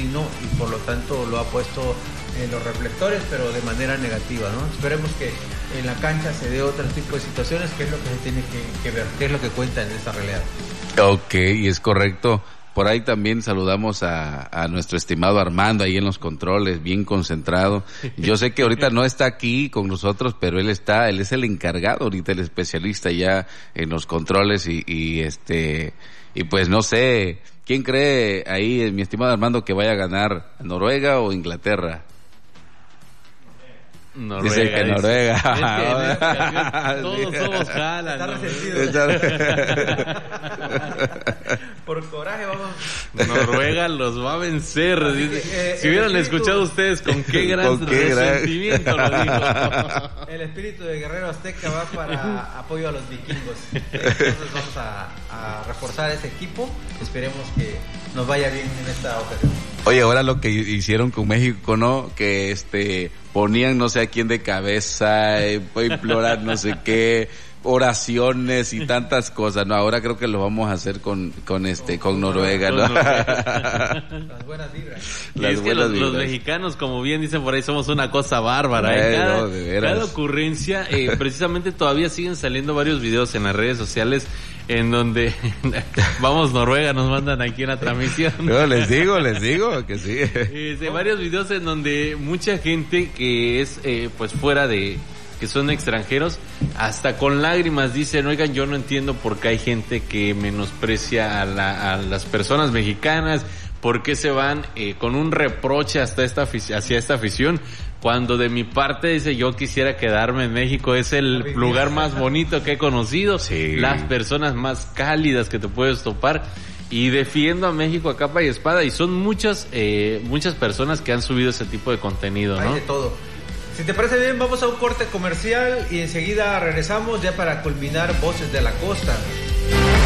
argentino y por lo tanto lo ha puesto en los reflectores, pero de manera negativa, ¿no? Esperemos que en la cancha se dé otro tipo de situaciones, que es lo que se tiene que ver, que es lo que cuenta en esta realidad. Ok, es correcto. Por ahí también saludamos a nuestro estimado Armando ahí en los controles, bien concentrado. Yo sé que ahorita no está aquí con nosotros, pero él es el encargado ahorita, el especialista ya en los controles y pues no sé, ¿quién cree ahí, mi estimado Armando, que vaya a ganar, Noruega o Inglaterra? Noruega, dice que Noruega. Todos somos Haaland. Está resentido. Por coraje vamos. Noruega los va a vencer. Si hubieran escuchado ustedes con qué gran resentimiento lo dijo. El espíritu de guerrero azteca va para apoyo a los vikingos. Entonces vamos a reforzar ese equipo. Esperemos que nos vaya bien en esta ocasión. Oye, ahora lo que hicieron con México, ¿no? Que ponían no sé a quién de cabeza, implorar no sé qué, oraciones y tantas cosas, ¿no? Ahora creo que lo vamos a hacer con Noruega, ¿no? Las buenas vibras. Y es que los mexicanos, como bien dicen por ahí, somos una cosa bárbara. Cada ocurrencia, precisamente todavía siguen saliendo varios videos en las redes sociales en donde vamos Noruega, nos mandan aquí en la transmisión. No, les digo que sí. Varios videos en donde mucha gente que es pues fuera de, que son extranjeros, hasta con lágrimas dicen, oigan, yo no entiendo por qué hay gente que menosprecia a las personas mexicanas, por qué se van con un reproche hacia esta afición, cuando de mi parte dice, yo quisiera quedarme en México, es el lugar más bonito que he conocido, sí. Las personas más cálidas que te puedes topar, y defiendo a México a capa y espada, y son muchas personas que han subido ese tipo de contenido, ¿no? Hay de todo. Si te parece bien, vamos a un corte comercial y enseguida regresamos ya para culminar Voces de la Costa.